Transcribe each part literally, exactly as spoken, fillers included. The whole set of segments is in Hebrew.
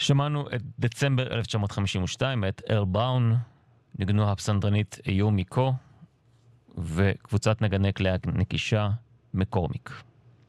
שמענו את דצמבר אלף תשע מאות חמישים ושתיים, את ארל בראון, ניגנו הפסנתרנית איומי קו, וקבוצת נגני כלי הנקישה מקורמיק.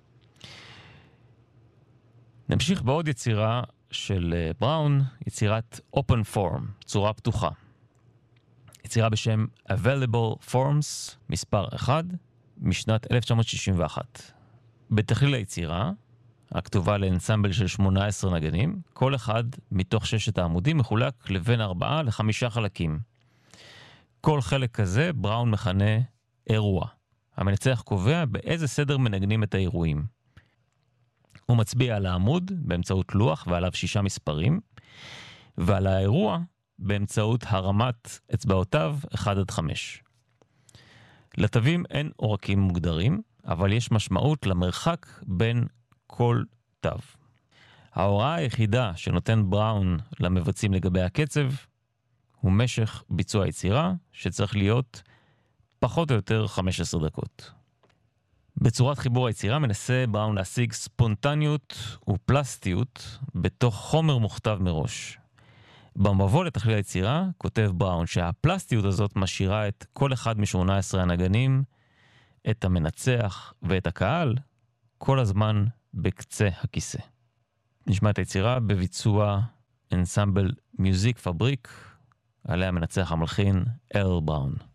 נמשיך בעוד יצירה של בראון, יצירת Open Form, צורה פתוחה. יצירה בשם Available Forms, מספר אחד, משנת אלף תשע מאות שישים ואחת. בתכליל היצירה, הכתובה לאנסמבל של שמונה עשרה נגנים, כל אחד מתוך ששת העמודים מחולק לבין ארבעה לחמישה חלקים. כל חלק כזה בראון מכנה אירוע. המנצח קובע באיזה סדר מנגנים את האירועים. הוא מצביע על העמוד באמצעות לוח ועליו שישה מספרים, ועל האירוע באמצעות הרמת אצבעותיו אחד עד חמש. לתווים אין עורקים מוגדרים, אבל יש משמעות למרחק בין כל תו. ההוראה היחידה שנותן בראון למבצעים לגבי הקצב, הוא משך ביצוע היצירה, שצריך להיות פחות או יותר חמש עשרה דקות. בצורת חיבור היצירה מנסה בראון להשיג ספונטניות ופלסטיות בתוך חומר מוכתב מראש. במבוא לתכליל היצירה כותב בראון שהפלסטיות הזאת משאירה את כל אחד מ-שמונה עשרה הנגנים, את המנצח ואת הקהל, כל הזמן בקצה הכיסא. נשמע את היצירה בביצוע אנסמבל מיוזיק פבריק, עליה מנצח המלחין ארל בראון.